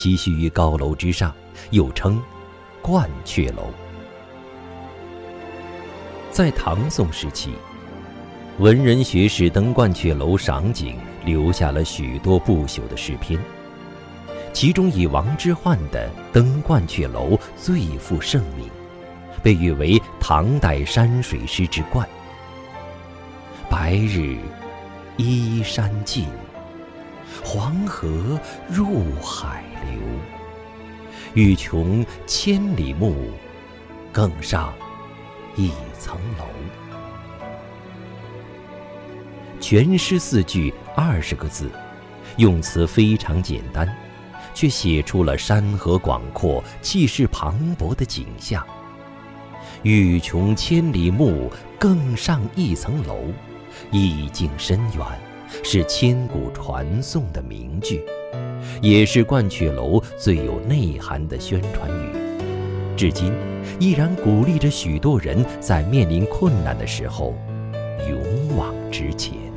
栖息于高楼之上，又称鹳雀楼。在唐宋时期，文人学士登鹳雀楼赏景，留下了许多不朽的诗篇，其中以王之涣的《登鹳雀楼》最负盛名，被誉为唐代山水诗之冠。白日依山尽，黄河入海流。欲穷千里目，更上一层楼。全诗4句20个字，用词非常简单，却写出了山河广阔、气势磅礴的景象。欲穷千里目，更上一层楼，意境深远，是千古传颂的名句，也是鹳雀楼最有内涵的宣传语，至今依然鼓励着许多人在面临困难的时候勇往直前。